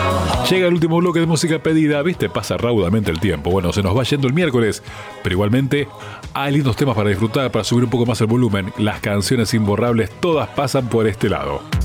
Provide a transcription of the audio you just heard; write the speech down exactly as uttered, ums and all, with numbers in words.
Llega el último bloque de música pedida, viste, pasa raudamente el tiempo. Bueno, se nos va yendo el miércoles, pero igualmente hay lindos temas para disfrutar, para subir un poco más el volumen. Las canciones imborrables todas pasan por este lado.